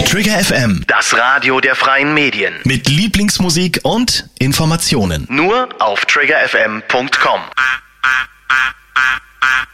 Trigger FM, Das Radio der freien Medien. mit Lieblingsmusik und Informationen. Nur auf triggerfm.com.